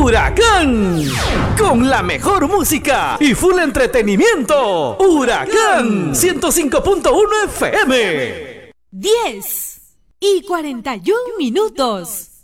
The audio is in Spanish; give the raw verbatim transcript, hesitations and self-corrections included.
Huracán, con la mejor música y full entretenimiento. Huracán ciento cinco punto uno F M. diez y cuarenta y un minutos.